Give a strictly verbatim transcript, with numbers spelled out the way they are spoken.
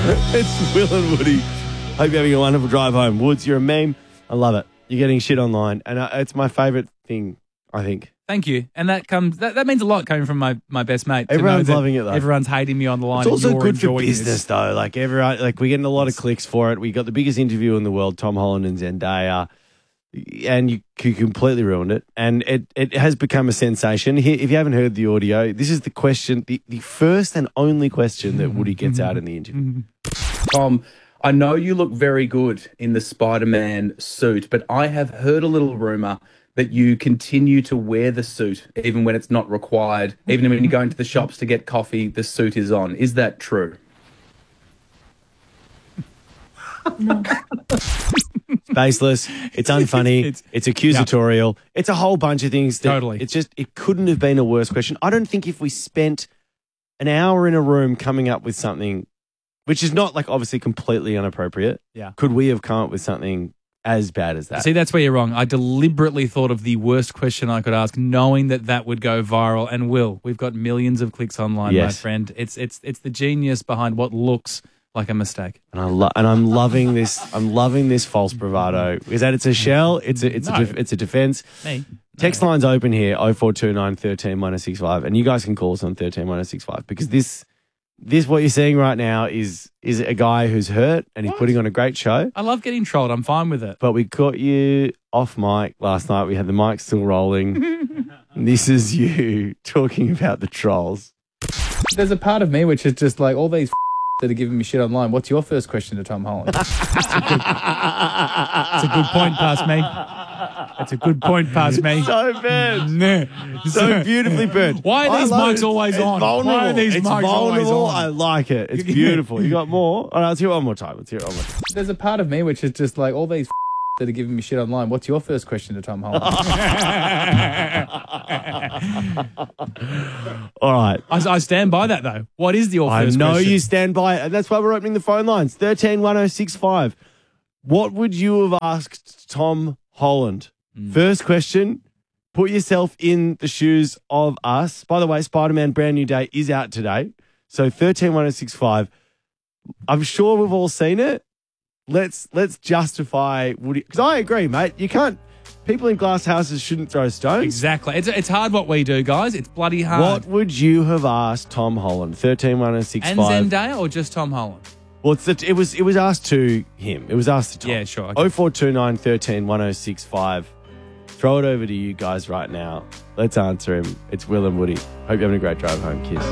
It's Will and Woody. Hope you're having a wonderful drive home. Woods, you're a meme. I love it. You're getting shit online. And uh, it's my favourite thing, I think. Thank you. And that comes that, that means a lot coming from my, my best mate. Everyone's loving it, though. Everyone's hating me on the line. It's also and you're good for enjoying business, this. though. Like, everyone, like we're getting a lot of clicks for it. We got the biggest interview in the world, Tom Holland and Zendaya. And you, you completely ruined it. And it, it has become a sensation. Here, if you haven't heard the audio, this is the question, the, the first and only question that Woody gets out in the interview. Tom, I know you look very good in the Spider-Man suit, but I have heard a little rumour that you continue to wear the suit even when it's not required. Even when you go into the shops to get coffee, the suit is on. Is that true? No. It's baseless. It's unfunny. it's, it's accusatorial. Yeah. It's a whole bunch of things. That totally. It's just, it couldn't have been a worse question. I don't think if we spent an hour in a room coming up with something, which is not like obviously completely inappropriate, yeah, could we have come up with something as bad as that? See, that's where you're wrong. I deliberately thought of the worst question I could ask, knowing that that would go viral and will. We've got millions of clicks online, yes. my friend. It's it's it's the genius behind what looks like a mistake. And I lo- and I'm loving this. I'm loving this false bravado. Is that it's a shell? It's a it's no. a def- it's a defense. Me. Text no. lines open here oh four two nine, one three, one oh six five, and you guys can call us on one three, one oh six five because this. This, what you're seeing right now, is is a guy who's hurt and he's what? putting on a great show. I love getting trolled. I'm fine with it. But we caught you off mic last night. We had the mic still rolling. This is you talking about the trolls. There's a part of me which is just like all these that are giving me shit online. What's your first question to Tom Holland? It's a good, it's a good point past me. It's a good point past me. So bad. Nah. So beautifully burnt. Why are these I love mics it. always It's on? Vulnerable. Why are these it's mics vulnerable. always on? I like it. It's beautiful. You got more? All right, let's hear it one more time. Let's hear it one more time. There's a part of me which is just like all these that are giving me shit online. What's your first question to Tom Holland? All right. I, I stand by that, though. What is your I first know question? you stand by it, and that's why we're opening the phone lines. one three, one oh six five. What would you have asked Tom Holland? Mm. First question, put yourself in the shoes of us. By the way, Spider-Man Brand New Day is out today. So one three, one oh six five. I'm sure we've all seen it. Let's let's justify Woody. Because I agree, mate. You can't. People in glass houses shouldn't throw stones. Exactly. It's it's hard what we do, guys. It's bloody hard. What would you have asked Tom Holland? one three, one oh six five. And Zendaya or just Tom Holland? Well, it's the, it was it was asked to him. It was asked to Tom. Yeah, sure. Okay. oh four two nine, one three, one oh six five. Throw it over to you guys right now. Let's answer him. It's Will and Woody. Hope you're having a great drive home. Kiss.